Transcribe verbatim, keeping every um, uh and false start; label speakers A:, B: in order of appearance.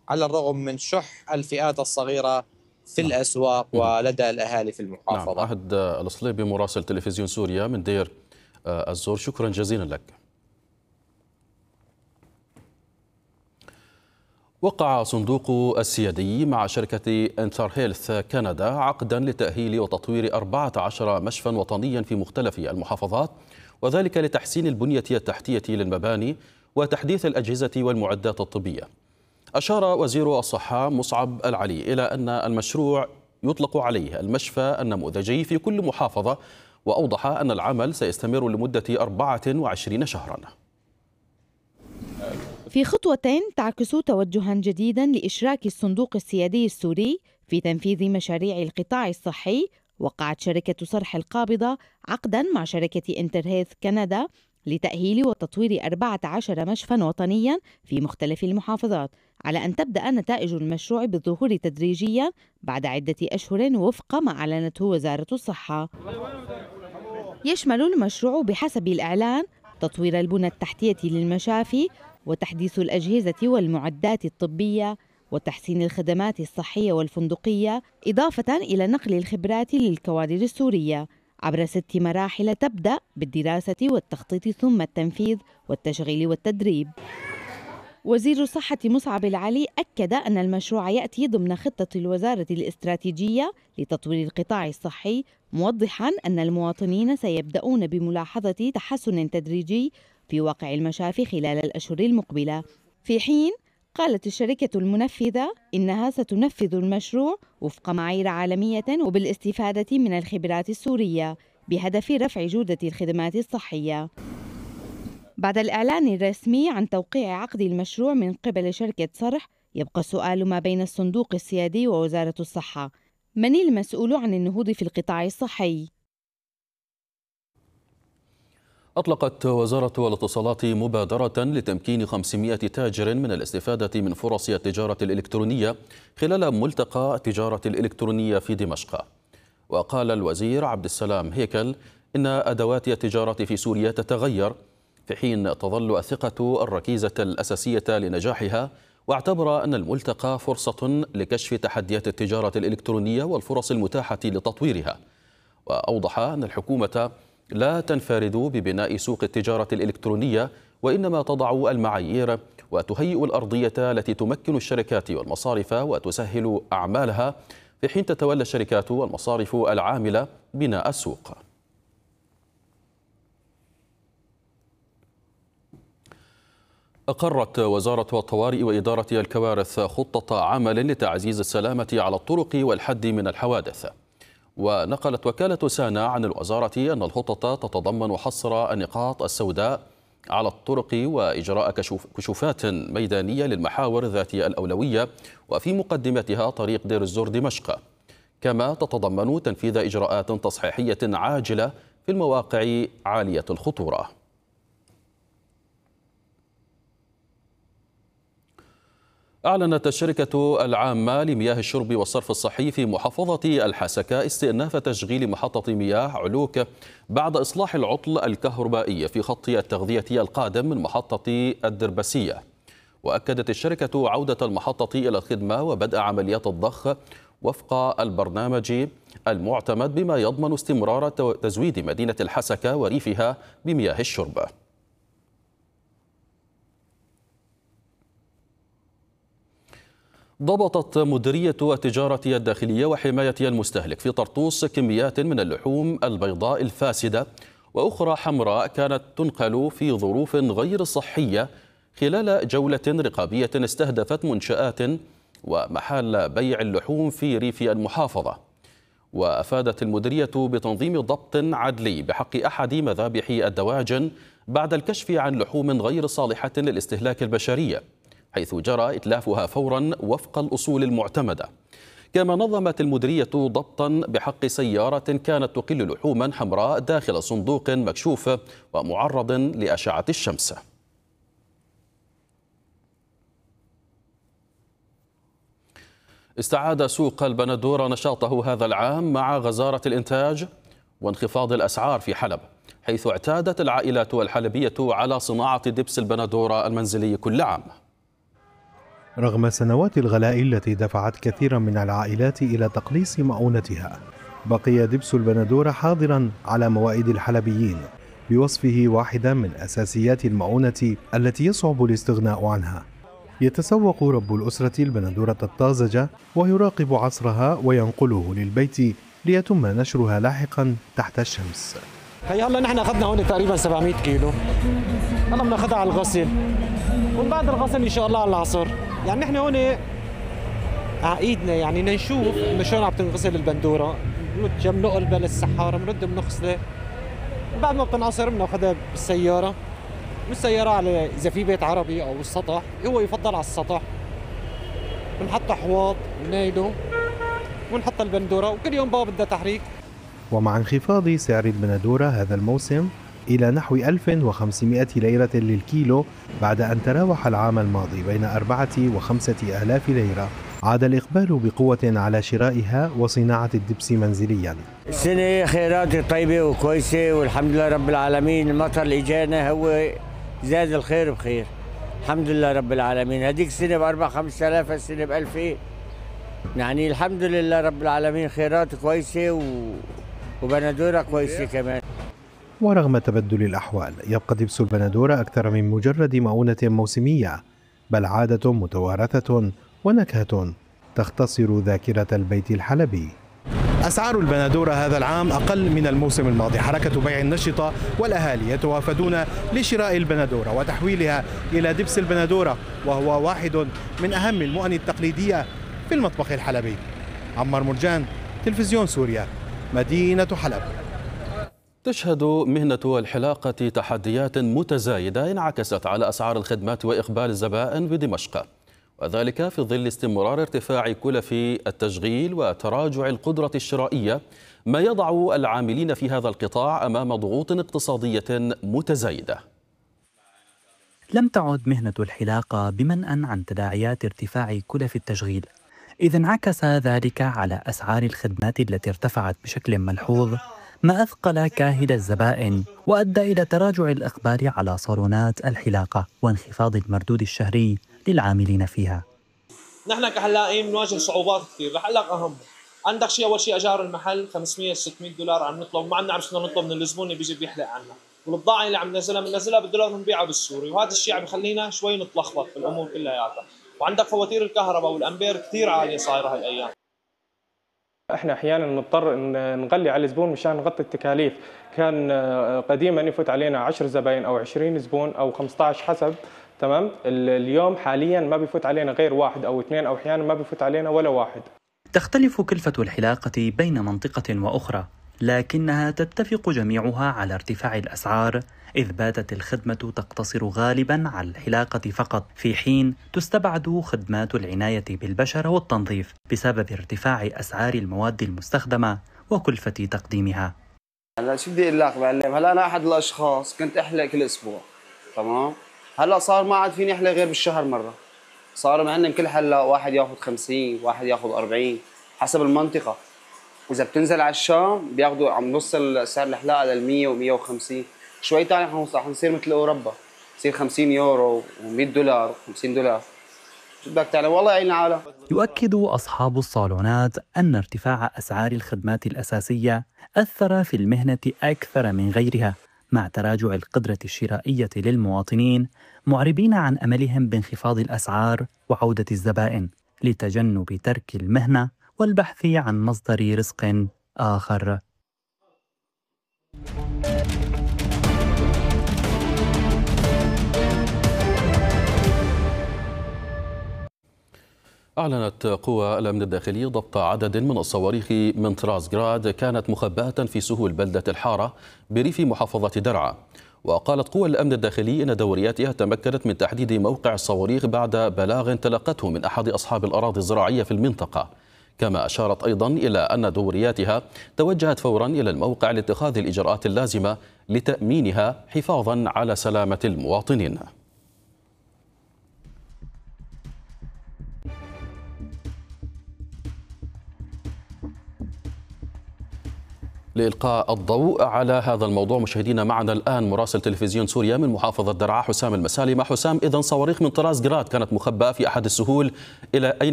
A: على الرغم من شح الفئات الصغيرة في
B: نعم.
A: الأسواق
B: مهم.
A: ولدى الأهالي في
B: نعم.
A: المحافظة.
B: عهد الصليبي مراسل تلفزيون سوريا من دير آه، الزور، شكرا جزيلا لك. وقع صندوق السيادي مع شركة انتر هيلث كندا عقدا لتأهيل وتطوير أربعة عشر مشفى وطنيا في مختلف المحافظات، وذلك لتحسين البنية التحتية للمباني وتحديث الأجهزة والمعدات الطبية. أشار وزير الصحة مصعب العلي إلى أن المشروع يطلق عليه المشفى النموذجي في كل محافظة، وأوضح أن العمل سيستمر لمدة أربعة وعشرين شهرا.
C: في خطوة تعكس توجها جديدا لإشراك الصندوق السيادي السوري في تنفيذ مشاريع القطاع الصحي، وقعت شركة صرح القابضة عقدا مع شركة انترهيث كندا لتأهيل وتطوير أربعة عشر مشفى وطنيا في مختلف المحافظات، على أن تبدأ نتائج المشروع بالظهور تدريجيا بعد عدة أشهر وفق ما أعلنته وزارة الصحة. يشمل المشروع بحسب الإعلان تطوير البنى التحتية للمشافي وتحديث الأجهزة والمعدات الطبية وتحسين الخدمات الصحية والفندقية، إضافة إلى نقل الخبرات للكوادر السورية عبر ست مراحل تبدأ بالدراسة والتخطيط ثم التنفيذ والتشغيل والتدريب. وزير الصحة مصعب العلي أكد أن المشروع يأتي ضمن خطة الوزارة الاستراتيجية لتطوير القطاع الصحي، موضحا أن المواطنين سيبدأون بملاحظة تحسن تدريجي في واقع المشافي خلال الأشهر المقبلة، في حين قالت الشركة المنفذة إنها ستنفذ المشروع وفق معايير عالمية وبالاستفادة من الخبرات السورية بهدف رفع جودة الخدمات الصحية. بعد الإعلان الرسمي عن توقيع عقد المشروع من قبل شركة صرح، يبقى السؤال ما بين الصندوق السيادي ووزارة الصحة: من المسؤول عن النهوض في القطاع الصحي؟
B: أطلقت وزارة الاتصالات مبادرة لتمكين خمسمائة تاجر من الاستفادة من فرص التجارة الإلكترونية خلال ملتقى التجارة الإلكترونية في دمشق. وقال الوزير عبد السلام هيكل إن أدوات التجارة في سوريا تتغير، في حين تظل الثقة الركيزة الأساسية لنجاحها، واعتبر أن الملتقى فرصة لكشف تحديات التجارة الإلكترونية والفرص المتاحة لتطويرها. وأوضح أن الحكومة لا تنفرد ببناء سوق التجارة الإلكترونية، وإنما تضع المعايير وتهيئ الأرضية التي تمكن الشركات والمصارف وتسهل أعمالها، في حين تتولى الشركات والمصارف العاملة بناء السوق. أقرت وزارة الطوارئ وإدارة الكوارث خطة عمل لتعزيز السلامة على الطرق والحد من الحوادث. ونقلت وكالة سانا عن الوزارة أن الخطة تتضمن حصر النقاط السوداء على الطرق وإجراء كشوفات ميدانية للمحاور ذات الأولوية، وفي مقدمتها طريق دير الزور دمشق. كما تتضمن تنفيذ إجراءات تصحيحية عاجلة في المواقع عالية الخطورة. أعلنت الشركة العامة لمياه الشرب والصرف الصحي في محافظة الحسكة استئناف تشغيل محطة مياه علوك بعد إصلاح العطل الكهربائي في خط التغذية القادم من محطة الدربسية. وأكدت الشركة عودة المحطة إلى الخدمة وبدء عمليات الضخ وفق البرنامج المعتمد، بما يضمن استمرار تزويد مدينة الحسكة وريفها بمياه الشرب. ضبطت مديرية التجارة الداخلية وحماية المستهلك في طرطوس كميات من اللحوم البيضاء الفاسدة وأخرى حمراء كانت تنقل في ظروف غير صحية خلال جولة رقابية استهدفت منشآت ومحال بيع اللحوم في ريف المحافظة. وأفادت المديرية بتنظيم ضبط عدلي بحق أحد مذابح الدواجن بعد الكشف عن لحوم غير صالحة للاستهلاك البشري، حيث جرى إتلافها فورا وفق الأصول المعتمدة. كما نظمت المديرية ضبطا بحق سيارة كانت تقل لحوما حمراء داخل صندوق مكشوف ومعرض لأشعة الشمس. استعاد سوق البندورة نشاطه هذا العام مع غزارة الإنتاج وانخفاض الأسعار في حلب، حيث اعتادت العائلات الحلبية على صناعة دبس البندورة المنزلي كل عام.
D: رغم سنوات الغلاء التي دفعت كثيرا من العائلات إلى تقليص مؤونتها، بقي دبس البندورة حاضرا على موائد الحلبيين بوصفه واحدا من أساسيات المؤونة التي يصعب الاستغناء عنها. يتسوق رب الأسرة البندورة الطازجة ويراقب عصرها وينقله للبيت ليتم نشرها لاحقا تحت الشمس.
E: هي هلا نحن اخذنا هون تقريبا سبعمية كيلو، هلا بناخذها على الغسل ومن بعد الغسل ان شاء الله على العصر. يعني نحن هون على ايدنا يعني نشوف انه شلون عم تنغسل البندوره، بنرد بنقلبها للسحاره، بنرد بنغسلها، بعد ما بتنعصر بناخذها بالسياره، بالسياره على اذا في بيت عربي او السطح، هو يفضل على السطح، بنحط حواض بنايله ونحط البندوره، وكل يوم بابا بدها تحريك.
D: ومع انخفاض سعر البندورة هذا الموسم إلى نحو ألف وخمسمائة ليرة للكيلو بعد أن تراوح العام الماضي بين أربعة وخمسة آلاف ليرة، عاد الإقبال بقوة على شرائها وصناعة الدبس منزليا.
F: السنة خيرات طيبة وكويسة والحمد لله رب العالمين. المطر اللي جانا هو زاد الخير بخير، الحمد لله رب العالمين. هذيك السنة بأربع خمسة آلاف، السنة بألفين، يعني الحمد لله رب العالمين. خيرات كويسة و... وبندورة كويسة كمان.
D: ورغم تبدل الأحوال يبقى دبس البندورة أكثر من مجرد مؤونة موسمية، بل عادة متوارثة ونكهة تختصر ذاكرة البيت الحلبي.
G: أسعار البندورة هذا العام أقل من الموسم الماضي. حركة بيع النشطة والأهالي يتوافدون لشراء البندورة وتحويلها إلى دبس البندورة، وهو واحد من أهم المؤن التقليدية في المطبخ الحلبي. عمار مرجان، تلفزيون سوريا، مدينة حلب.
B: تشهد مهنة الحلاقة تحديات متزايدة انعكست على أسعار الخدمات وإقبال الزبائن بدمشق، وذلك في ظل استمرار ارتفاع كلف التشغيل وتراجع القدرة الشرائية، ما يضع العاملين في هذا القطاع أمام ضغوط اقتصادية متزايدة.
H: لم تعد مهنة الحلاقة بمنأى عن تداعيات ارتفاع كلف التشغيل، إذ انعكس ذلك على أسعار الخدمات التي ارتفعت بشكل ملحوظ، ما أثقل كاهل الزبائن وأدى إلى تراجع الإقبال على صالونات الحلاقة وانخفاض المردود الشهري للعاملين فيها.
I: نحن كحلاقين بنواجه صعوبات كثير. الحلاق أهم، عندك شيء أول شيء أجار المحل خمسمية ستمية دولار عم نطلب، وما عم نعرف شلون نطلب من الزبون اللي بيجي بيحلق عنا، والبضاعة اللي عم ننزلها بننزلها بالدولار بنبيعها بالسوري، وهذا الشيء عم يخلينا شوي نتلخبط في الأمور كلياتها. وعندك فواتير الكهرباء والأمبير كثير عالية صايرة هالأيام.
J: احنا احيانا نضطر ان نغلي على الزبون مشان نغطي التكاليف. كان قديما يفوت علينا عشر زباين او عشرين زبون او خمسة عشر حسب، تمام. اليوم حاليا ما بيفوت علينا غير واحد او اثنين، او احيانا ما بيفوت علينا ولا واحد.
H: تختلف كلفة الحلاقة بين منطقة واخرى، لكنها تتفق جميعها على ارتفاع الأسعار، إذ باتت الخدمة تقتصر غالباً على الحلاقة فقط، في حين تستبعد خدمات العناية بالبشرة والتنظيف بسبب ارتفاع أسعار المواد المستخدمة وكلفة تقديمها.
K: هلا شو بدي اقول لك معلم، هلا انا احد الاشخاص كنت احلق كل اسبوع، تمام. هلا صار ما عاد فيني احلق غير بالشهر مره. صار معنا كل حلاق واحد ياخذ خمسين، واحد ياخذ أربعين حسب المنطقه. اذا بتنزل على الشام بياخذوا عم نوصل سعر الحلاقه لل مية ومية وخمسين. شوي ثاني حنصير مثل اوروبا، يصير خمسين يورو و100 دولار وخمسين دولار. شو بدك تعلم، والله يعين العالم.
H: يؤكد أصحاب الصالونات أن ارتفاع أسعار الخدمات الأساسية أثر في المهنة أكثر من غيرها، مع تراجع القدرة الشرائية للمواطنين، معربين عن أملهم بانخفاض الأسعار وعودة الزبائن لتجنب ترك المهنة والبحث عن مصدر رزق آخر.
B: أعلنت قوى الأمن الداخلي ضبط عدد من الصواريخ من طراز جراد كانت مخبأة في سهول بلدة الحارة بريف محافظة درعا. وقالت قوى الأمن الداخلي إن دورياتها تمكنت من تحديد موقع الصواريخ بعد بلاغ تلقته من أحد أصحاب الأراضي الزراعية في المنطقة. كما أشارت أيضا إلى أن دورياتها توجهت فورا إلى الموقع لاتخاذ الإجراءات اللازمة لتأمينها حفاظا على سلامة المواطنين. لإلقاء الضوء على هذا الموضوع مشاهدينا معنا الآن مراسل تلفزيون سوريا من محافظة درعا حسام المسالمة. حسام، إذن صواريخ من طراز جراد كانت مخبأة في أحد السهول، إلى أين